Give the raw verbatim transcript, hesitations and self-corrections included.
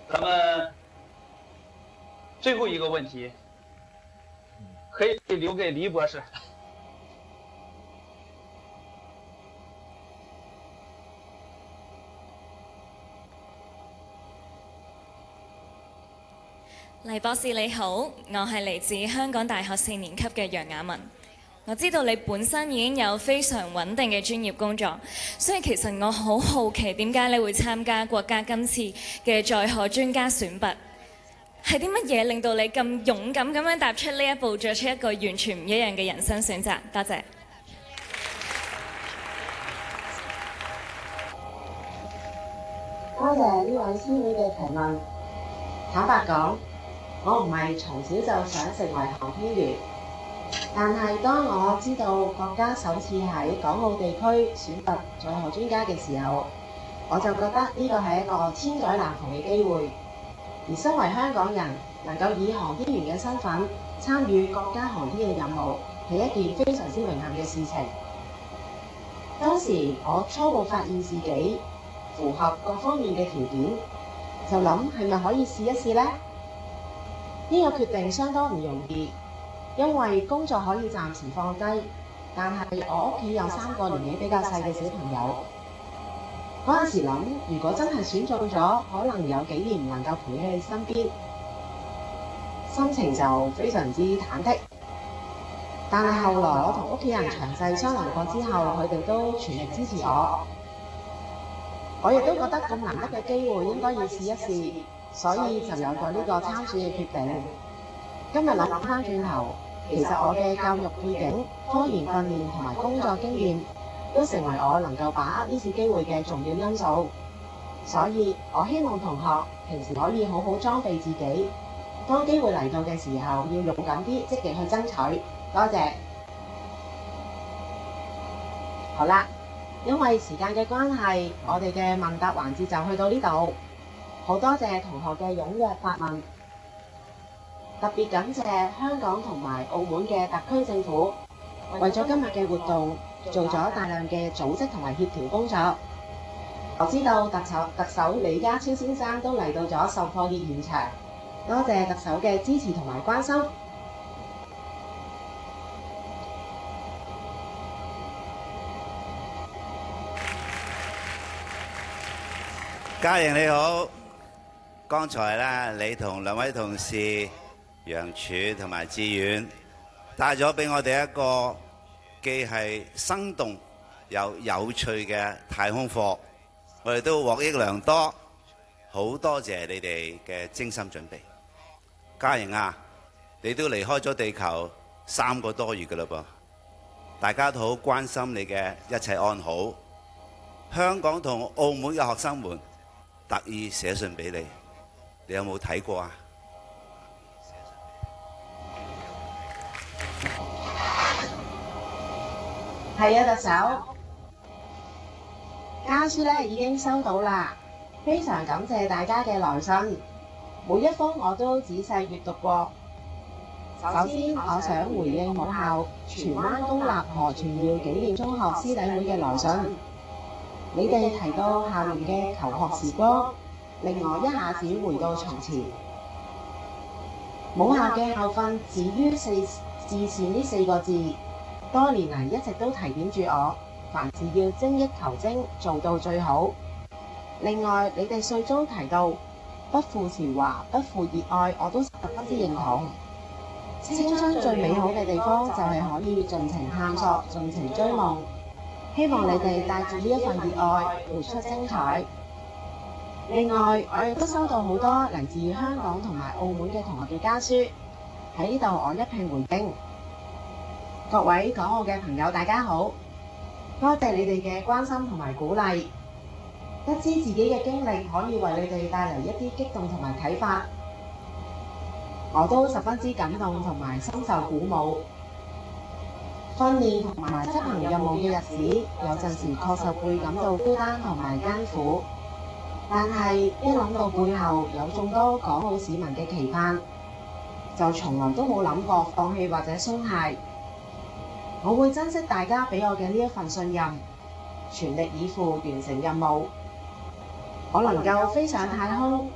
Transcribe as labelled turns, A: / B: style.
A: 咱们最后一个问题可以留给黎博士。
B: 黎博士你好，我係嚟自香港大學四年級嘅楊雅文。我知道你本身已經有非常穩定嘅專業工作，所以其實我好好奇點解你會參加國家今次嘅在學專家選拔？係啲乜嘢令到你咁勇敢咁樣踏出呢一步，做出一個完全唔一樣嘅人生選擇？多謝。
C: 多謝呢位師妹嘅提問。坦白講，我唔係從小就想成為航天員，但係當我知道國家首次喺港澳地區選拔在學專家嘅時候，我就覺得呢個係一個千載難逢嘅機會。而身為香港人，能夠以航天員嘅身份參與國家航天嘅任務，係一件非常之榮幸嘅事情。當時我初步發現自己符合各方面嘅條件，就諗係咪可以試一試呢？呢個決定相當唔容易，因為工作可以暫時放低，但係我屋企有三個年紀比較細嘅小朋友。嗰陣時諗，如果真係選中咗，可能有幾年唔能夠陪喺你身邊，心情就非常之忐忑。但係後來我同屋企人詳細商量過之後，佢哋都全力支持我。我亦都覺得咁難得嘅機會應該要試一試，所以就有咗呢個參選嘅決定。今日諗翻轉頭，其實我嘅教育背景、科研訓練同埋工作經驗，都成為我能夠把握呢次機會嘅重要因素。所以我希望同學平時可以好好裝備自己，當機會嚟到嘅時候要勇敢啲，積極去爭取。多謝。好啦。因為時間嘅關係，我哋嘅問答環節就去到呢度。好多謝同學嘅踴躍發問，特別感謝香港同埋澳門嘅特區政府，為咗今日嘅活動做咗大量嘅組織同埋協調工作。我知道特首特首李家超先生都嚟到咗授課熱現場，多謝特首嘅支持同埋關心。
D: 嘉瑩你好，剛才咧你同兩位同事楊柱同埋志遠帶咗俾我哋一個既係生動又有趣嘅太空課，我哋都獲益良多，好多謝你哋嘅精心準備。嘉瑩啊，你都離開咗地球三個多月㗎喇噃，大家都好關心你嘅一切安好。香港同澳門嘅學生們特意寫信俾你，你有冇睇過啊？
C: 係啊，特首，家書咧已經收到啦，非常感謝大家嘅來信，每一封我都仔細閱讀過。首先，我想回應母校荃灣公立何傳耀紀念中學師弟會嘅來信。你哋提到校園嘅求學時光，令我一下子回到從前。母校嘅校訓止於四至善呢四個字，多年嚟一直都提點住我，凡事要精益求精，做到最好。另外，你哋信中提到不負韶華，不負熱愛，我都十分之認同。青春最美好嘅地方就係可以盡情探索，盡情追夢。希望你哋帶住呢一份熱愛，活出精彩。另外，我亦都收到好多嚟自香港同埋澳門嘅同學嘅家書，喺呢度我一併回應。各位港澳嘅朋友，大家好，多謝你哋嘅關心同埋鼓勵。得知自己嘅經歷可以為你哋帶嚟一啲激動同埋啟發，我都十分之感動同埋深受鼓舞。訓練同埋執行任務嘅日子，有陣時確實會感到孤單同埋艱苦，但係一諗到背後有眾多港澳市民嘅期盼，就從來都冇諗過放棄或者鬆懈。我會珍惜大家俾我嘅呢一份信任，全力以赴完成任務。我能夠飛上太空，